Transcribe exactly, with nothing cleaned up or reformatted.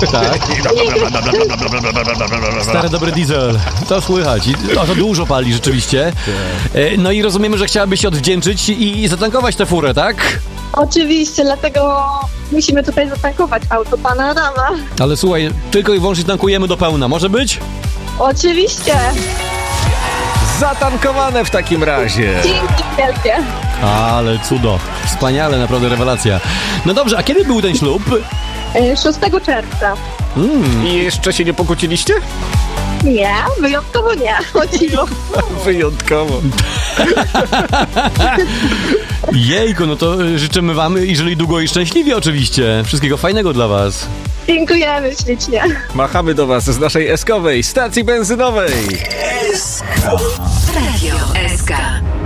Tak. Stary dobry diesel. To słychać. I to, to dużo pali rzeczywiście. E, No i rozumiemy, że chciałabyś się odwdzięczyć i, i zatankować tę furę, tak? Oczywiście, dlatego musimy tutaj zatankować auto pana Adama. Ale słuchaj, tylko i wyłącznie tankujemy do pełna. Może być? Oczywiście. Zatankowane w takim razie. Dzięki wielkie. Ale cudo. Wspaniale, naprawdę rewelacja. No dobrze, a kiedy był ten ślub? E, szóstego czerwca. Mm. I jeszcze się nie pokłóciliście? Nie, wyjątkowo nie. O dziwo. Wyjątkowo. Jejku, no to y, życzymy wam i żyli długo i szczęśliwie oczywiście. Wszystkiego fajnego dla was. Dziękujemy ślicznie. Machamy do was z naszej eskowej stacji benzynowej. Radio S K.